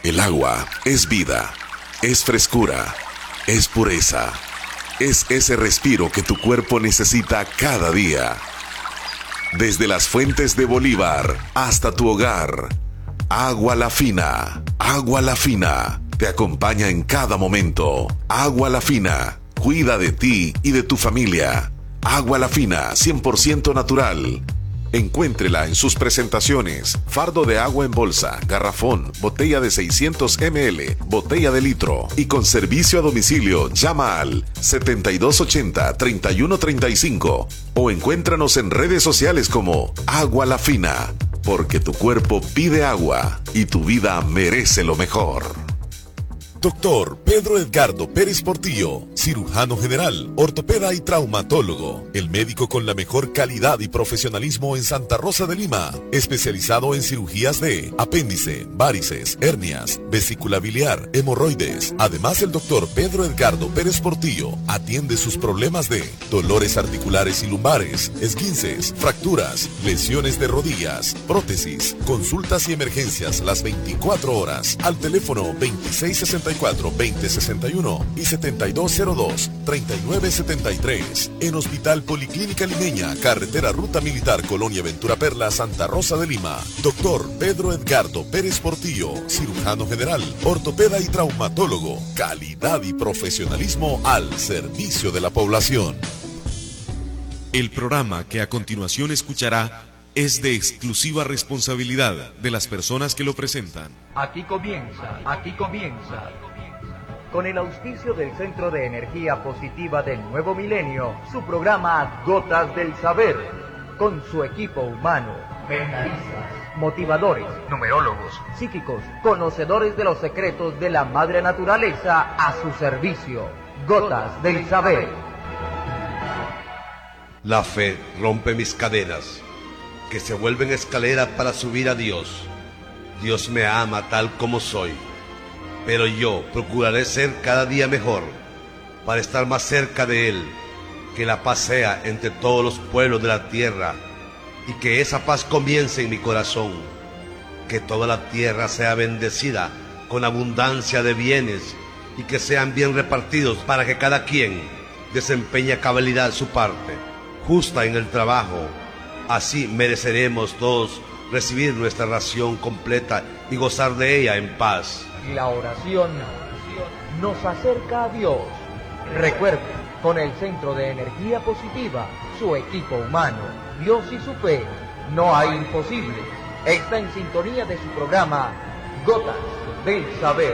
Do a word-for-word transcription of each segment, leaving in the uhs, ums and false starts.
El agua es vida, es frescura, es pureza, es ese respiro que tu cuerpo necesita cada día. Desde las fuentes de Bolívar hasta tu hogar, Agua La Fina, Agua La Fina, te acompaña en cada momento. Agua La Fina, cuida de ti y de tu familia. Agua La Fina, cien por ciento natural. Encuéntrela en sus presentaciones: fardo de agua en bolsa, garrafón, botella de seiscientos mililitros, botella de litro, y con servicio a domicilio. Llama al setenta y dos ochenta, treinta y uno treinta y cinco o encuéntranos en redes sociales como Agua La Fina, porque tu cuerpo pide agua y tu vida merece lo mejor. Doctor Pedro Edgardo Pérez Portillo, cirujano general, ortopeda y traumatólogo, el médico con la mejor calidad y profesionalismo en Santa Rosa de Lima, especializado en cirugías de apéndice, varices, hernias, vesícula biliar, hemorroides. Además, el doctor Pedro Edgardo Pérez Portillo atiende sus problemas de dolores articulares y lumbares, esguinces, fracturas, lesiones de rodillas, prótesis, consultas y emergencias las veinticuatro horas al teléfono veintiséis sesenta y cuatro, veinte sesenta y uno y setenta y dos cero dos, treinta y nueve setenta y tres. En Hospital Policlínica Limeña, carretera Ruta Militar, Colonia Ventura Perla, Santa Rosa de Lima. Doctor Pedro Edgardo Pérez Portillo, cirujano general, ortopeda y traumatólogo. Calidad y profesionalismo al servicio de la población. El programa que a continuación escuchará es de exclusiva responsabilidad de las personas que lo presentan. Aquí comienza, aquí comienza. Con el auspicio del Centro de Energía Positiva del Nuevo Milenio, su programa Gotas del Saber, con su equipo humano, mentalistas, motivadores, numerólogos, psíquicos, conocedores de los secretos de la madre naturaleza a su servicio. Gotas del Saber. La fe rompe mis cadenas, que se vuelven escaleras para subir a Dios. Dios me ama tal como soy, pero yo procuraré ser cada día mejor, para estar más cerca de Él, que la paz sea entre todos los pueblos de la tierra, y que esa paz comience en mi corazón, que toda la tierra sea bendecida con abundancia de bienes, y que sean bien repartidos para que cada quien desempeñe a cabalidad su parte, justa en el trabajo. Así mereceremos todos recibir nuestra ración completa y gozar de ella en paz. La oración nos acerca a Dios. Recuerde, con el Centro de Energía Positiva, su equipo humano, Dios y su fe, no hay imposibles. Está en sintonía de su programa Gotas del Saber.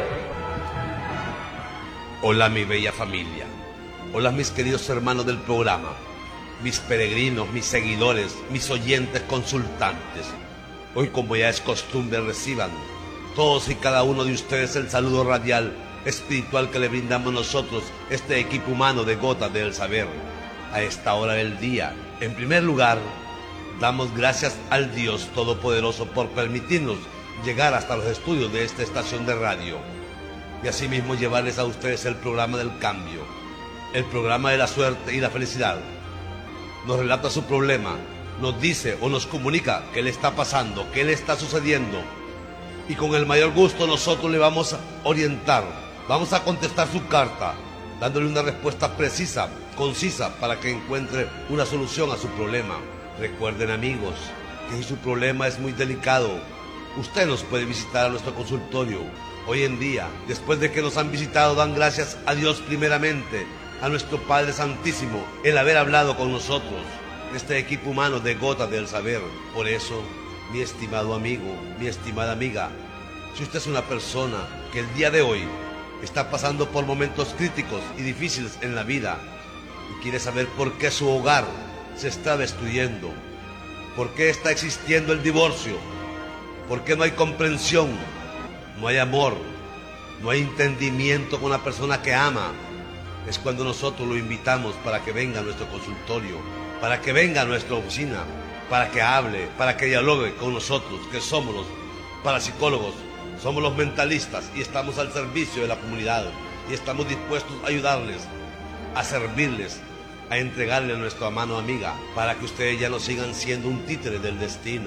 Hola mi bella familia, hola mis queridos hermanos del programa, mis peregrinos, mis seguidores, mis oyentes consultantes. Hoy, como ya es costumbre, reciban todos y cada uno de ustedes el saludo radial espiritual que le brindamos nosotros, este equipo humano de Gotas del Saber, a esta hora del día. En primer lugar, damos gracias al Dios Todopoderoso por permitirnos llegar hasta los estudios de esta estación de radio y asimismo llevarles a ustedes el programa del cambio, el programa de la suerte y la felicidad. Nos relata su problema, nos dice o nos comunica qué le está pasando, qué le está sucediendo, y con el mayor gusto nosotros le vamos a orientar, vamos a contestar su carta, dándole una respuesta precisa, concisa, para que encuentre una solución a su problema. Recuerden, amigos, que si su problema es muy delicado, usted nos puede visitar a nuestro consultorio. Hoy en día, después de que nos han visitado, dan gracias a Dios primeramente, a nuestro Padre Santísimo, el haber hablado con nosotros, este equipo humano de Gotas del Saber. Por eso, mi estimado amigo, mi estimada amiga, si usted es una persona que el día de hoy está pasando por momentos críticos y difíciles en la vida y quiere saber por qué su hogar se está destruyendo, por qué está existiendo el divorcio, por qué no hay comprensión, no hay amor, no hay entendimiento con la persona que ama, es cuando nosotros lo invitamos para que venga a nuestro consultorio, para que venga a nuestra oficina, para que hable, para que dialogue con nosotros, que somos los parapsicólogos, somos los mentalistas y estamos al servicio de la comunidad y estamos dispuestos a ayudarles, a servirles, a entregarle a nuestra mano amiga, para que ustedes ya no sigan siendo un títere del destino.